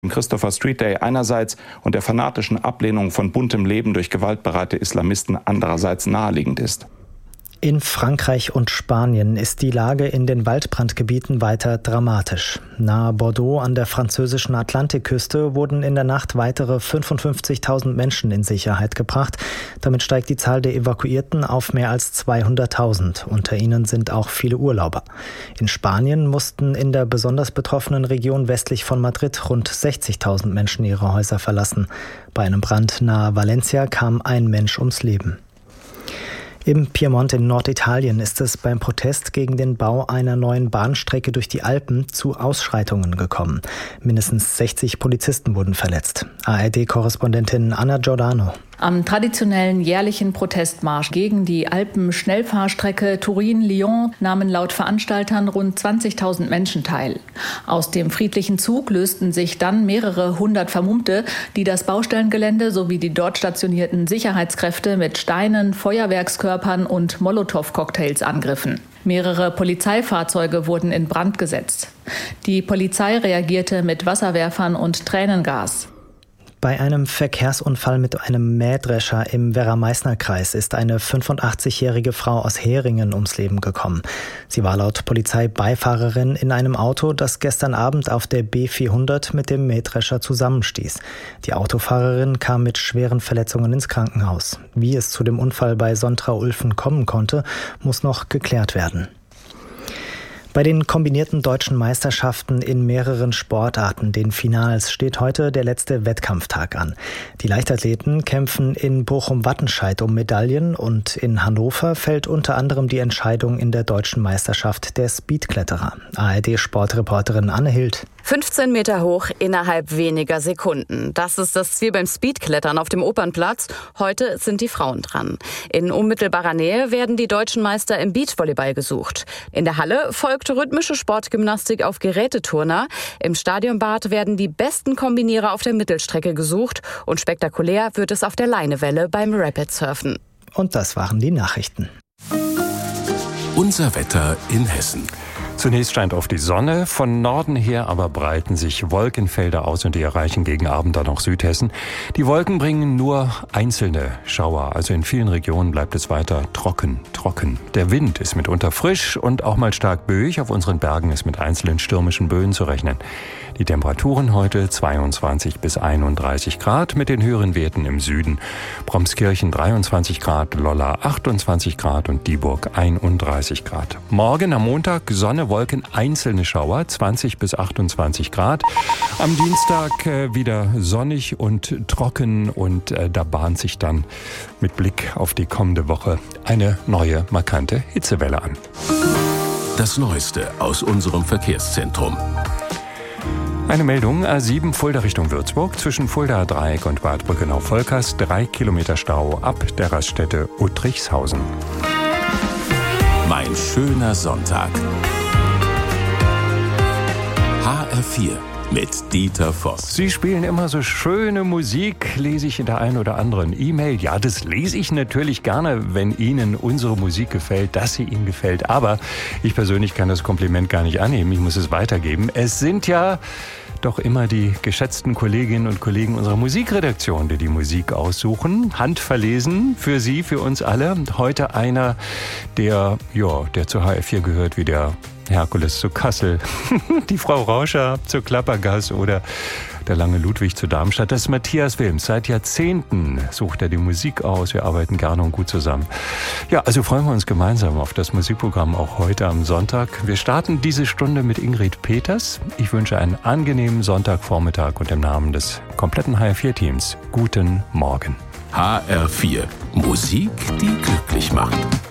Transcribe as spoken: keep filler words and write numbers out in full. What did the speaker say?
Christopher Street Day einerseits und der fanatischen Ablehnung von buntem Leben durch gewaltbereite Islamisten andererseits naheliegend ist. In Frankreich und Spanien ist die Lage in den Waldbrandgebieten weiter dramatisch. Nahe Bordeaux an der französischen Atlantikküste wurden in der Nacht weitere fünfundfünfzigtausend Menschen in Sicherheit gebracht. Damit steigt die Zahl der Evakuierten auf mehr als zweihunderttausend. Unter ihnen sind auch viele Urlauber. In Spanien mussten in der besonders betroffenen Region westlich von Madrid rund sechzigtausend Menschen ihre Häuser verlassen. Bei einem Brand nahe Valencia kam ein Mensch ums Leben. Im Piemont in Norditalien ist es beim Protest gegen den Bau einer neuen Bahnstrecke durch die Alpen zu Ausschreitungen gekommen. Mindestens sechzig Polizisten wurden verletzt. A R D-Korrespondentin Anna Giordano. Am traditionellen jährlichen Protestmarsch gegen die Alpen-Schnellfahrstrecke Turin-Lyon nahmen laut Veranstaltern rund zwanzigtausend Menschen teil. Aus dem friedlichen Zug lösten sich dann mehrere hundert Vermummte, die das Baustellengelände sowie die dort stationierten Sicherheitskräfte mit Steinen, Feuerwerkskörpern und Molotow-Cocktails angriffen. Mehrere Polizeifahrzeuge wurden in Brand gesetzt. Die Polizei reagierte mit Wasserwerfern und Tränengas. Bei einem Verkehrsunfall mit einem Mähdrescher im Werra-Meißner-Kreis ist eine fünfundachtzigjährige Frau aus Heringen ums Leben gekommen. Sie war laut Polizei Beifahrerin in einem Auto, das gestern Abend auf der B vierhundert mit dem Mähdrescher zusammenstieß. Die Autofahrerin kam mit schweren Verletzungen ins Krankenhaus. Wie es zu dem Unfall bei Sontra-Ulfen kommen konnte, muss noch geklärt werden. Bei den kombinierten deutschen Meisterschaften in mehreren Sportarten, den Finals, steht heute der letzte Wettkampftag an. Die Leichtathleten kämpfen in Bochum-Wattenscheid um Medaillen und in Hannover fällt unter anderem die Entscheidung in der deutschen Meisterschaft der Speedkletterer. A R D-Sportreporterin Anne Hild. fünfzehn Meter hoch innerhalb weniger Sekunden. Das ist das Ziel beim Speedklettern auf dem Opernplatz. Heute sind die Frauen dran. In unmittelbarer Nähe werden die deutschen Meister im Beachvolleyball gesucht. In der Halle folgt rhythmische Sportgymnastik auf Geräteturner. Im Stadionbad werden die besten Kombinierer auf der Mittelstrecke gesucht. Und spektakulär wird es auf der Leinewelle beim Rapid Surfen. Und das waren die Nachrichten. Unser Wetter in Hessen. Zunächst scheint oft die Sonne, von Norden her aber breiten sich Wolkenfelder aus und die erreichen gegen Abend dann auch Südhessen. Die Wolken bringen nur einzelne Schauer, also in vielen Regionen bleibt es weiter trocken, trocken. Der Wind ist mitunter frisch und auch mal stark böig, auf unseren Bergen ist mit einzelnen stürmischen Böen zu rechnen. Die Temperaturen heute zweiundzwanzig bis einunddreißig Grad mit den höheren Werten im Süden. Bromskirchen dreiundzwanzig Grad, Lolla achtundzwanzig Grad und Dieburg einunddreißig Grad. Morgen am Montag Sonne, Wolken, einzelne Schauer, zwanzig bis achtundzwanzig Grad. Am Dienstag äh, wieder sonnig und trocken und äh, da bahnt sich dann mit Blick auf die kommende Woche eine neue, markante Hitzewelle an. Das Neueste aus unserem Verkehrszentrum. Eine Meldung, A sieben Fulda Richtung Würzburg, zwischen Fulda Dreieck und Bad Brückenau-Volkers, drei Kilometer Stau ab der Raststätte Uttrichshausen. Mein schöner Sonntag. H R vier mit Dieter Voss. Sie spielen immer so schöne Musik, lese ich in der einen oder anderen E-Mail. Ja, das lese ich natürlich gerne, wenn Ihnen unsere Musik gefällt, dass sie Ihnen gefällt. Aber ich persönlich kann das Kompliment gar nicht annehmen. Ich muss es weitergeben. Es sind ja doch immer die geschätzten Kolleginnen und Kollegen unserer Musikredaktion, die die Musik aussuchen, handverlesen für Sie, für uns alle. Heute einer, der, ja, der zu H R vier gehört, wie der Herkules zu Kassel, die Frau Rauscher zu Klappergass oder der lange Ludwig zu Darmstadt. Das ist Matthias Wilms. Seit Jahrzehnten sucht er die Musik aus. Wir arbeiten gerne und gut zusammen. Ja, also freuen wir uns gemeinsam auf das Musikprogramm auch heute am Sonntag. Wir starten diese Stunde mit Ingrid Peters. Ich wünsche einen angenehmen Sonntagvormittag und im Namen des kompletten H R vier Teams guten Morgen. H R vier. Musik, die glücklich macht.